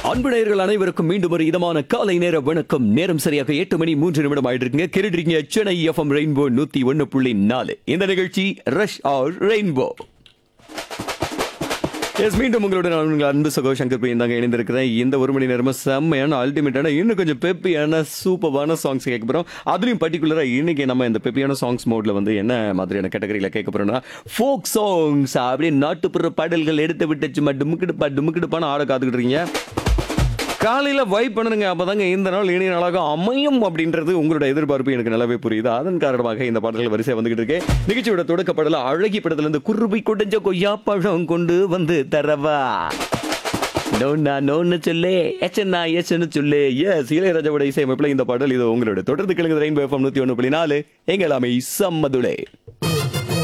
அன்பு நேயர்கள் அனைவருக்கும் மீண்டும் ஒரு இதமான காலை நேர வணக்கம். நேரம் சரியாக 8:03 ஆயிட்டு கேட்டுருக்கீங்க சென்னை எஃப்எம் ரெயின்போ 101.4. இந்த நிகழ்ச்சி ரஷ் ஆர் ரெயின்போ. எஸ், மீண்டும் உங்களோட நான் உங்கள் அன்பு சகோ சங்கர் பிரியன் தாங்க இணைந்திருக்கிறேன். இந்த ஒரு மணி நேரமா செம்மையான அல்டிமேட்டான இன்னும் கொஞ்சம் பெப்பியான சூப்பரான சாங்ஸ் கேட்க போகிறோம். அதுலேயும் பர்டிகுலராக இன்னைக்கு நம்ம இந்த பெப்பியான சாங்ஸ் மோட்ல வந்து என்ன மாதிரியான கேட்டகரியில் கேட்க போகிறோம்னா ஃபோக் சாங்ஸ். அப்படியே நாட்டுப்புற பாடல்கள் எடுத்து விட்டு சும்மா டுமுக்கிடுப்பான ஆட காத்துக்கிட்டு இருக்கீங்க. காலையில் வைப் பண்ணுங்க, அப்போதாங்க இந்த நாள் இனிய நாளாக அமையும் அப்படின்றது உங்களோட எதிர்பார்ப்பு எனக்கு நல்லாவே புரியுது. அதன் காரணமாக இந்த பாடல்கள் வரிசையாக வந்துகிட்டு இருக்கு. நிகழ்ச்சியோட தொடக்கப்படல அழகி படத்துல குருபி கொடைஞ்ச கொய்யா பழம் கொண்டு வந்து தரவா நோன்னு சொல்லு எச்சன்னா எச்சன்னு சொல்லு. எஸ், இளையராஜாவோட இசையமைப்பில் இந்த பாடல் இது உங்களோட தொடர்ந்து கிழங்கு ரெயின்போ எஃப்எம் 101.4 எங்களாமே சம்மதுளே.